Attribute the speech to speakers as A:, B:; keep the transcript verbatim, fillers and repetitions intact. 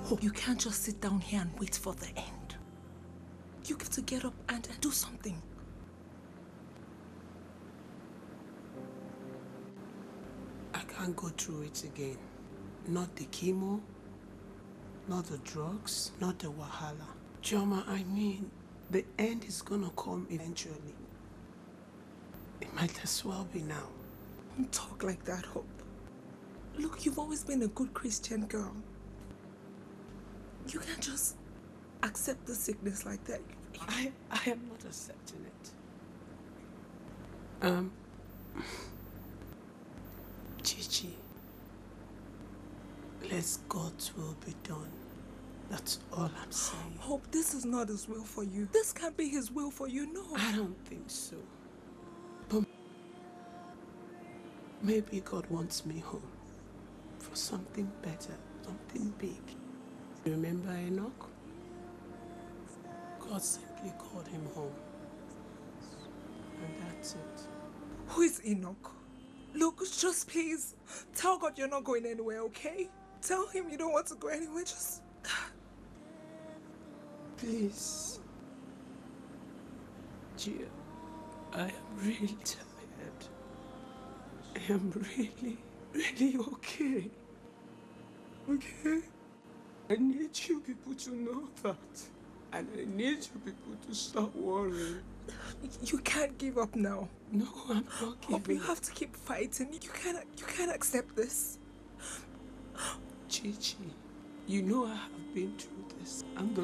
A: Hope, you can't just sit down here and wait for the end. You have to get up and, and do something.
B: I can't go through it again. Not the chemo, not the drugs, not the wahala. Chioma, I mean, the end is gonna come eventually. It might as well be now.
A: Don't talk like that, Hope. Look, you've always been a good Christian girl. You can't just accept the sickness like that.
B: I, I am not accepting it. Um, Chichi, let God's will be done. That's all I'm saying.
A: Hope, this is not His will for you. This can't be His will for you, no.
B: I don't think so. But maybe God wants me home for something better, something big. Remember Enoch? God simply called him home. And that's it.
A: Who is Enoch? Look, just please tell God you're not going anywhere, okay? Tell Him you don't want to go anywhere, just...
B: Please. Gia, I am really tired. I am really, really okay. Okay? I need you people to know that. And I need you people to stop worrying.
A: You can't give up now.
B: No, I'm not giving
A: Hope, you
B: up.
A: have to keep fighting. You can't, you can't accept this.
B: Chichi, you know I have been through this. I'm the